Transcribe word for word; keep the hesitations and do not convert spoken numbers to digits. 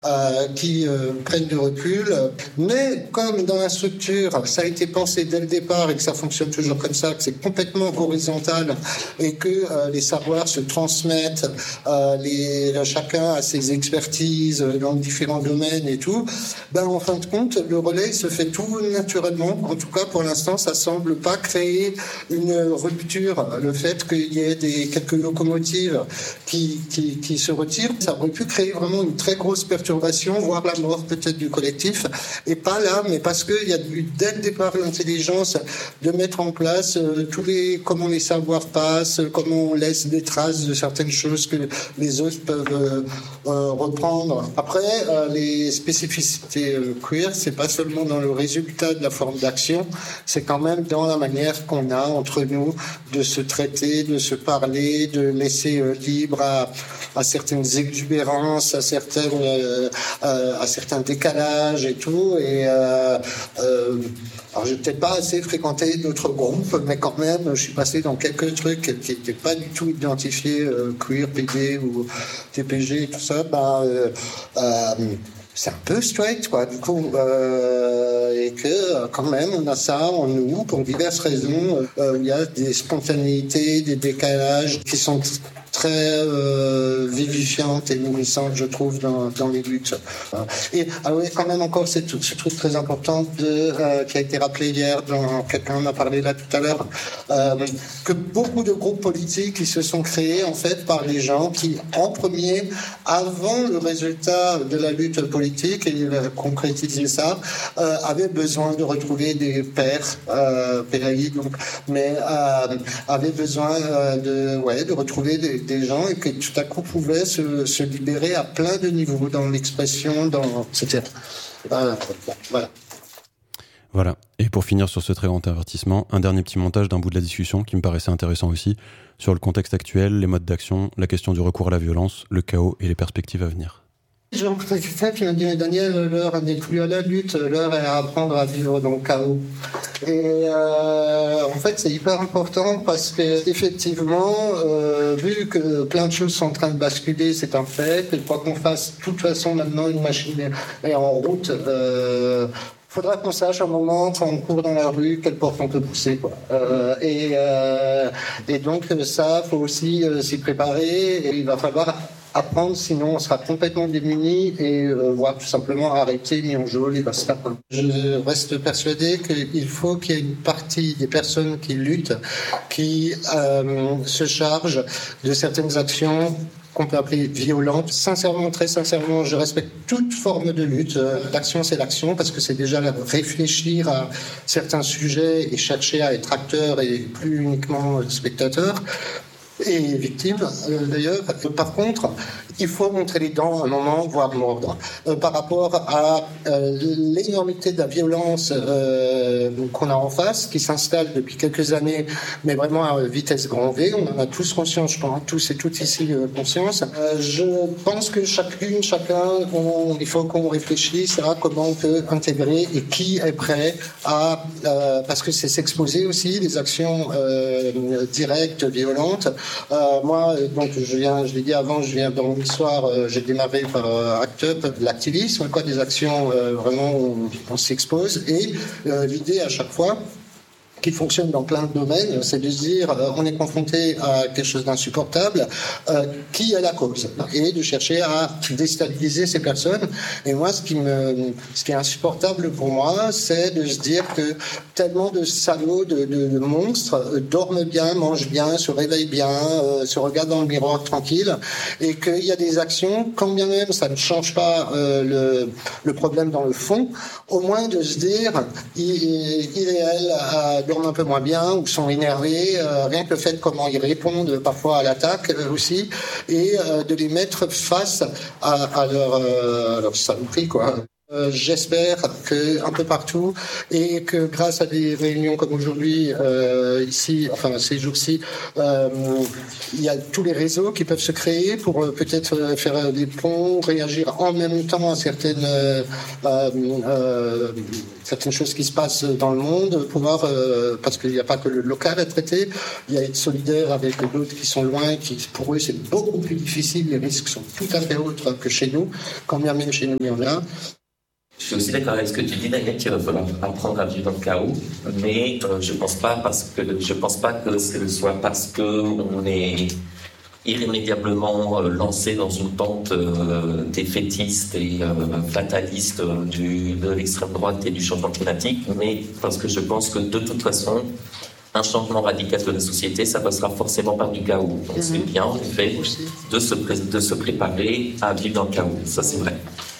Euh, qui euh, prennent du recul. Mais comme dans la structure, ça a été pensé dès le départ et que ça fonctionne toujours comme ça, que c'est complètement horizontal et que euh, les savoirs se transmettent, euh, les, chacun a ses expertises dans différents domaines et tout, ben en fin de compte, le relais se fait tout naturellement. En tout cas, pour l'instant, ça semble pas créer une rupture. Le fait qu'il y ait des, quelques locomotives qui, qui, qui se retirent, ça aurait pu créer vraiment une très grosse perturbation, voire la mort peut-être du collectif, et pas là, mais parce qu'il y a eu dès le départ l'intelligence de mettre en place euh, tous les, comment les savoirs passent, comment on laisse des traces de certaines choses que les autres peuvent euh, euh, reprendre. Après, euh, les spécificités euh, queer, c'est pas seulement dans le résultat de la forme d'action, c'est quand même dans la manière qu'on a entre nous de se traiter, de se parler, de laisser euh, libre à, à certaines exubérances, à certaines euh, Euh, à certains décalages et tout. Et euh, euh, alors j'ai peut-être pas assez fréquenté d'autres groupes, mais quand même, je suis passé dans quelques trucs qui n'étaient pas du tout identifiés euh, queer, P D ou T P G et tout ça. Bah, euh, euh, c'est un peu straight, quoi, du coup, euh, et que quand même on a ça en nous pour diverses raisons. Euh, il y a des spontanéités, des décalages qui sont très euh, vivifiante et nourrissante, je trouve, dans, dans les luttes. Et ah oui, quand même encore, c'est ce truc très important de, euh, qui a été rappelé hier, dans, quelqu'un en a parlé là tout à l'heure, euh, que beaucoup de groupes politiques qui se sont créés en fait par les gens qui, en premier, avant le résultat de la lutte politique, et il a concrétisé ça, euh, avaient besoin de retrouver des pairs, euh, P A I, donc, mais euh, avaient besoin euh, de, ouais, de retrouver des des gens et que tout à coup pouvaient se, se libérer à plein de niveaux dans l'expression, dans et cetera. Voilà. Voilà. Voilà. Et pour finir sur ce très grand avertissement, un dernier petit montage d'un bout de la discussion qui me paraissait intéressant aussi, sur le contexte actuel, les modes d'action, la question du recours à la violence, le chaos et les perspectives à venir. J'ai rencontré quelqu'un qui m'a dit, Daniel, l'heure n'est plus à la lutte, l'heure est à apprendre à vivre dans le chaos. Et euh, en fait, c'est hyper important parce que effectivement, euh, vu que plein de choses sont en train de basculer, c'est un fait. Et quoi qu'on fasse, de toute façon, maintenant, une machine est en route. Euh, faudra qu'on sache un moment, quand on court dans la rue, quelle porte on peut pousser, quoi. Euh, et, euh, et donc, ça, faut aussi euh, s'y préparer. Et il va falloir apprendre, sinon on sera complètement démunis et euh, voire tout simplement arrêter, mis en geôle et basta. Je reste persuadé qu'il faut qu'il y ait une partie des personnes qui luttent, qui euh, se chargent de certaines actions qu'on peut appeler violentes. Sincèrement, très sincèrement, je respecte toute forme de lutte. L'action, c'est l'action, parce que c'est déjà réfléchir à certains sujets et chercher à être acteur et plus uniquement spectateur. Et victime, euh, d'ailleurs. Par contre, il faut montrer les dents à un moment, voire mordre. Euh, par rapport à euh, l'énormité de la violence euh, qu'on a en face, qui s'installe depuis quelques années, mais vraiment à vitesse grand V, on en a tous conscience, je pense, tous et toutes ici euh, conscience. Euh, je pense que chacune, chacun, on, il faut qu'on réfléchisse à comment on peut intégrer et qui est prêt à... Euh, parce que c'est s'exposer aussi, les actions euh, directes, violentes. Euh, moi, donc, je viens, je l'ai dit avant, je viens dans l'histoire, euh, j'ai démarré par euh, Act Up, l'activisme, quoi, des actions euh, vraiment où on s'expose. Et euh, l'idée à chaque fois, qui fonctionne dans plein de domaines, c'est de se dire euh, on est confronté à quelque chose d'insupportable, euh, qui est la cause, et de chercher à déstabiliser ces personnes. Et moi, ce qui me, ce qui est insupportable pour moi, c'est de se dire que tellement de salauds, de, de, de monstres euh, dorment bien, mangent bien, se réveillent bien, euh, se regardent dans le miroir tranquille, et qu'il y a des actions, quand bien même ça ne change pas euh, le, le problème dans le fond, au moins de se dire il, il et elle a dorment un peu moins bien ou sont énervés, euh, rien que le fait comment ils répondent parfois à l'attaque euh, aussi, et euh, de les mettre face à, à leur, euh, leur saloperie, quoi. Euh, j'espère que un peu partout et que grâce à des réunions comme aujourd'hui euh, ici, enfin ces jours-ci, euh, il y a tous les réseaux qui peuvent se créer pour euh, peut-être euh, faire des ponts, réagir en même temps à certaines euh, euh, certaines choses qui se passent dans le monde, pouvoir euh, parce qu'il n'y a pas que le local à traiter, il y a être solidaire avec d'autres qui sont loin, qui pour eux c'est beaucoup plus difficile, les risques sont tout à fait autres que chez nous, quand bien même chez nous il y en a. Je suis aussi d'accord avec ce que tu dis, Daniel, qu'il va falloir apprendre à vivre dans le chaos, mais euh, je pense pas parce que je pense pas que ce soit parce que on est irrémédiablement euh, lancé dans une pente euh, défaitiste et euh, fataliste euh, du, de l'extrême droite et du changement climatique, mais parce que je pense que de toute façon, un changement radical de la société, ça passera forcément par du chaos. Donc mm-hmm. c'est bien, en effet, de se, pré- de se préparer à vivre dans le chaos. Ça, c'est vrai.